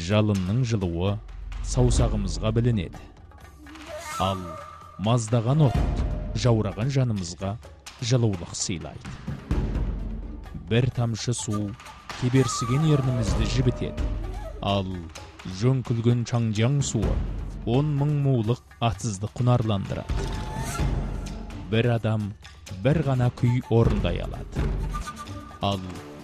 Жалынның жылуы саусағымызға білінеді. Ал маздаған от жаураған жанымызға жылулық сыйлайды. Бір тамшы су кеберсіген ернімізді жібітеді. Ал жөңкілген чаңжаң суы 10 мың мулық атсызды құнарландырады. Бір адам бір ғана күй орындай алады. Ал